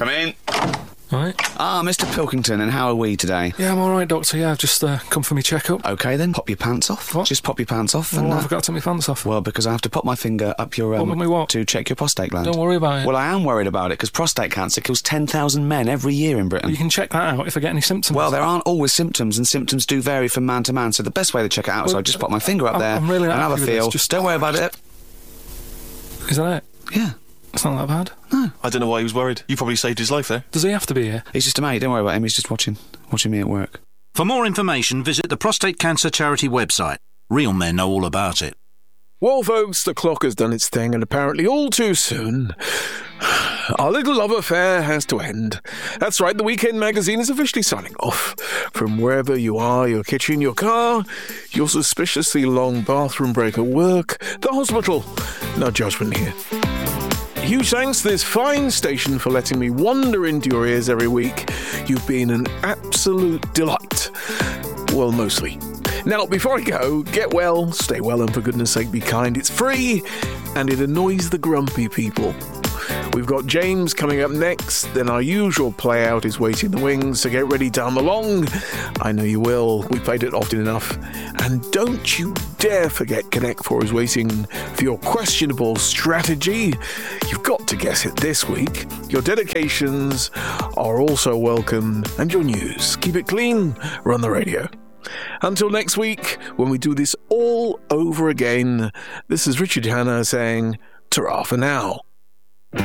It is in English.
Come in. Right. Ah, Mr. Pilkington, and how are we today? Yeah, I'm all right, Doctor. Yeah, I've just come for me checkup. OK, then, pop your pants off. What? Just pop your pants off. Well, and I've got to take my pants off. Well, because I have to pop my finger up your... What, me what? To check your prostate gland. Don't worry about it. Well, I am worried about it, because prostate cancer kills 10,000 men every year in Britain. You can check that out if I get any symptoms. Well, there aren't always symptoms, and symptoms do vary from man to man, so the best way to check it out is I just pop my finger up there I'm really and have a happy with feel. this. Just Don't worry about it. Is that it? Yeah. It's not that bad. No. I don't know why he was worried. You probably saved his life there. Does he have to be here? He's just a mate, don't worry about him, he's just watching me at work. For more information, visit the Prostate Cancer Charity website. Real men know all about it. Well, folks, the clock has done its thing, and apparently all too soon, our little love affair has to end. That's right, the Weekend magazine is officially signing off. From wherever you are, your kitchen, your car, your suspiciously long bathroom break at work, the hospital. No judgment here. Huge thanks to this fine station for letting me wander into your ears every week. You've been an absolute delight. Well, mostly. Now, before I go, get well, stay well, and for goodness sake, be kind. It's free, and it annoys the grumpy people. We've got James coming up next, then our usual play out is waiting in the wings, so get ready to hum along. I know you will, we played it often enough. And don't you dare forget Connect 4 is waiting for your questionable strategy. You've got to guess it this week. Your dedications are also welcome, and your news. Keep it clean, run the radio. Until next week, when we do this all over again, this is Richard Hanna saying, ta-ra for now.